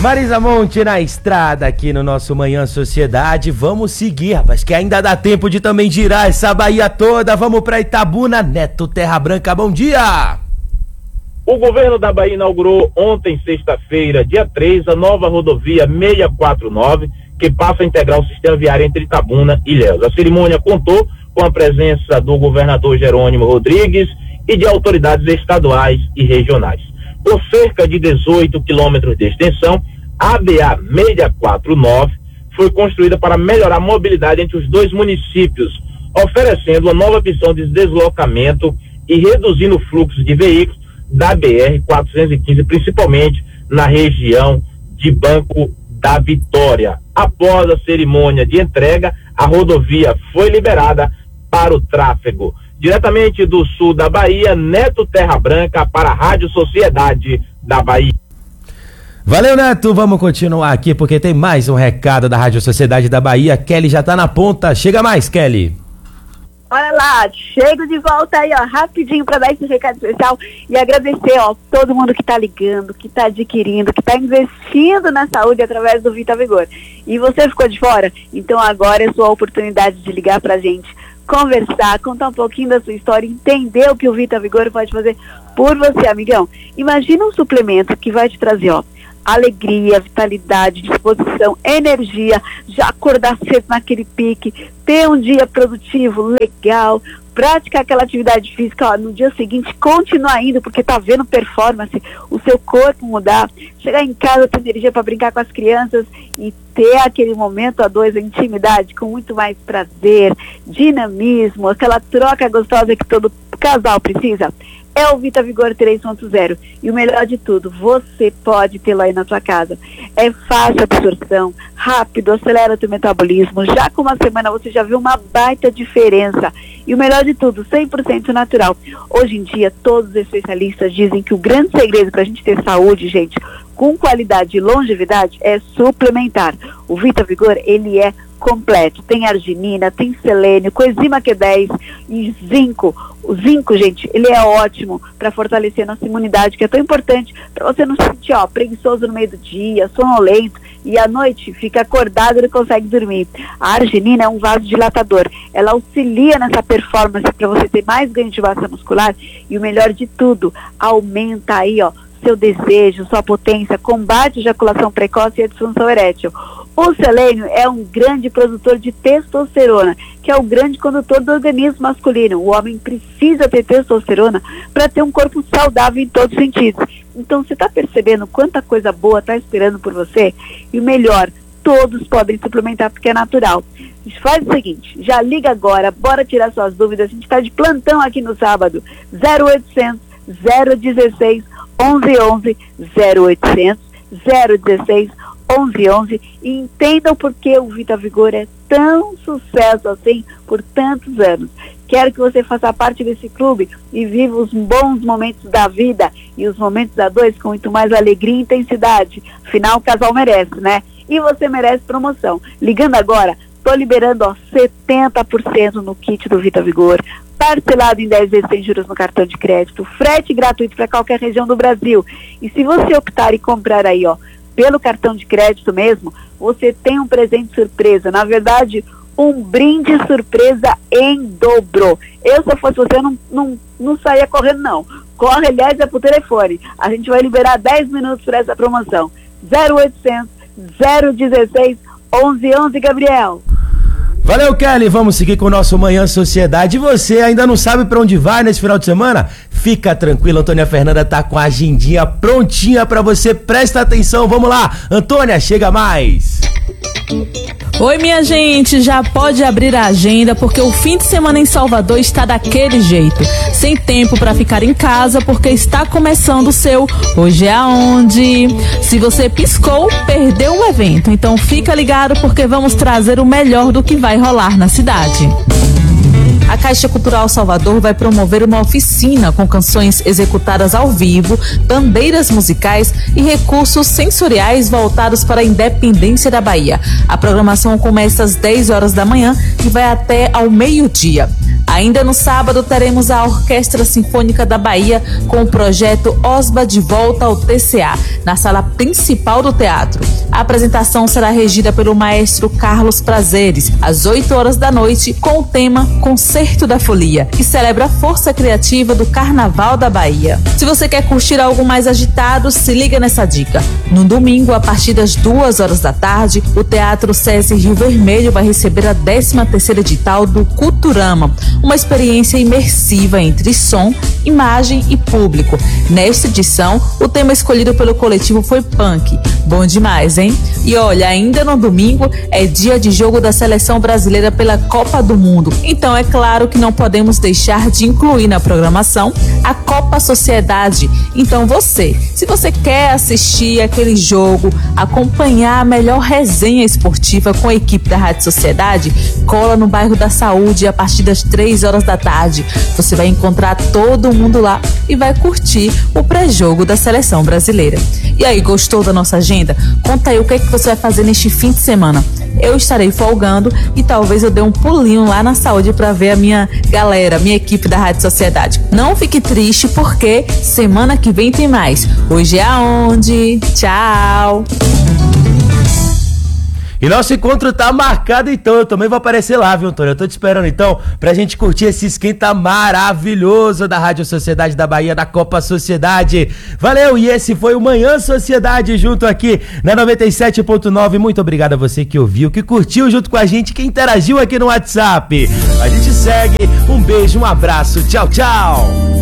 Marisa Monte na estrada aqui no nosso Manhã Sociedade. Vamos seguir, rapaz, que ainda dá tempo de também girar essa Bahia toda. Vamos pra Itabuna. Neto Terra Branca, bom dia! O governo da Bahia inaugurou ontem, sexta-feira, dia 3, a nova rodovia 649, que passa a integrar o sistema viário entre Itabuna e Ilhéus. A cerimônia contou com a presença do governador Jerônimo Rodrigues e de autoridades estaduais e regionais. Por cerca de 18 quilômetros de extensão, a ABA 649 foi construída para melhorar a mobilidade entre os dois municípios, oferecendo uma nova opção de deslocamento e reduzindo o fluxo de veículos da BR-415, principalmente na região de Banco da Vitória. Após a cerimônia de entrega, a rodovia foi liberada para o tráfego. Diretamente do sul da Bahia, Neto Terra Branca para a Rádio Sociedade da Bahia. Valeu, Neto, vamos continuar aqui porque tem mais um recado da Rádio Sociedade da Bahia. Kelly já tá na ponta, chega mais, Kelly. Olha lá, chego de volta aí, ó, rapidinho para dar esse recado especial e agradecer, ó, todo mundo que tá ligando, que tá adquirindo, que tá investindo na saúde através do Vita Vigor. E você ficou de fora? Então agora é sua oportunidade de ligar pra gente, conversar, contar um pouquinho da sua história, entender o que o Vita Vigor pode fazer por você, amigão. Imagina um suplemento que vai te trazer, ó, alegria, vitalidade, disposição, energia, já acordar cedo naquele pique, ter um dia produtivo, legal, praticar aquela atividade física, ó, no dia seguinte continuar indo, porque tá vendo performance, o seu corpo mudar, chegar em casa ter energia para brincar com as crianças e ter aquele momento a dois, a intimidade com muito mais prazer, dinamismo, aquela troca gostosa que todo casal precisa. É o Vita Vigor 3.0 e o melhor de tudo, você pode tê-lo aí na sua casa. É fácil a absorção, rápido, acelera o teu metabolismo. Já com uma semana você já viu uma baita diferença. E o melhor de tudo, 100% natural. Hoje em dia, todos os especialistas dizem que o grande segredo para a gente ter saúde, gente, com qualidade e longevidade, é suplementar. O Vita Vigor, ele é completo. Tem arginina, tem selênio, coenzima Q10 e zinco. O zinco, gente, ele é ótimo para fortalecer nossa imunidade, que é tão importante para você não se sentir, ó, preguiçoso no meio do dia, sonolento, e à noite fica acordado e não consegue dormir. A arginina é um vasodilatador. Ela auxilia nessa performance para você ter mais ganho de massa muscular e o melhor de tudo, aumenta aí, ó, seu desejo, sua potência, combate a ejaculação precoce e a disfunção erétil. O selênio é um grande produtor de testosterona, que é o grande condutor do organismo masculino. O homem precisa ter testosterona para ter um corpo saudável em todos os sentidos. Então, você está percebendo quanta coisa boa está esperando por você? E o melhor, todos podem suplementar porque é natural. A gente faz o seguinte, já liga agora, bora tirar suas dúvidas. A gente está de plantão aqui no sábado, 0800 016 1111, 0800 016 1111, e entendam por que o Vita Vigor é tão sucesso assim por tantos anos. Quero que você faça parte desse clube e viva os bons momentos da vida e os momentos a dois com muito mais alegria e intensidade. Afinal, o casal merece, né? E você merece promoção. Ligando agora, tô liberando, ó, 70% no kit do Vita Vigor, parcelado em 10 vezes sem juros no cartão de crédito, frete gratuito para qualquer região do Brasil. E se você optar e comprar aí, ó, pelo cartão de crédito mesmo, você tem um presente surpresa. Na verdade, um brinde surpresa em dobro. Eu, se eu fosse você, não saía correndo, não. Corre, aliás, é pro telefone. A gente vai liberar 10 minutos para essa promoção. 0800 016 1111, Gabriel. Valeu, Kelly, vamos seguir com o nosso Manhã Sociedade. E você ainda não sabe pra onde vai nesse final de semana? Fica tranquilo, Antônia Fernanda tá com a agendinha prontinha pra você, presta atenção, vamos lá. Antônia, chega mais. Oi, minha gente, já pode abrir a agenda porque o fim de semana em Salvador está daquele jeito. Sem tempo para ficar em casa porque está começando o seu Hoje é Aonde. Se você piscou, perdeu o evento. Então fica ligado porque vamos trazer o melhor do que vai rolar na cidade. A Caixa Cultural Salvador vai promover uma oficina com canções executadas ao vivo, bandeiras musicais e recursos sensoriais voltados para a independência da Bahia. A programação começa às 10 horas da manhã e vai até ao meio-dia. Ainda no sábado teremos a Orquestra Sinfônica da Bahia com o projeto Osba de Volta ao TCA, na sala principal do teatro. A apresentação será regida pelo maestro Carlos Prazeres, às 8 horas da noite, com o tema Concerto da Folia, que celebra a força criativa do Carnaval da Bahia. Se você quer curtir algo mais agitado, se liga nessa dica. No domingo, a partir das 2 horas da tarde, o Teatro SESI Rio Vermelho vai receber a 13ª edital do Culturama, uma experiência imersiva entre som, imagem e público. Nesta edição, o tema escolhido pelo coletivo foi punk. Bom demais, hein? E olha, ainda no domingo é dia de jogo da seleção brasileira pela Copa do Mundo. Então é claro que não podemos deixar de incluir na programação a Copa Sociedade. Então se você quer assistir aquele jogo, acompanhar a melhor resenha esportiva com a equipe da Rádio Sociedade, cola no bairro da Saúde a partir das 3 horas da tarde. Você vai encontrar todo mundo lá e vai curtir o pré-jogo da seleção brasileira. E aí, gostou da nossa agenda? Conta aí o que você vai fazer neste fim de semana. Eu estarei folgando e talvez eu dê um pulinho lá na Saúde para ver a minha galera, minha equipe da Rádio Sociedade. Não fique triste porque semana que vem tem mais. Hoje é aonde? Tchau! E nosso encontro tá marcado, então eu também vou aparecer lá, viu, Antônio? Eu tô te esperando, então, pra gente curtir esse esquenta maravilhoso da Rádio Sociedade da Bahia, da Copa Sociedade. Valeu, e esse foi o Manhã Sociedade junto aqui na 97.9. Muito obrigado a você que ouviu, que curtiu junto com a gente, que interagiu aqui no WhatsApp. A gente segue, um beijo, um abraço, tchau, tchau!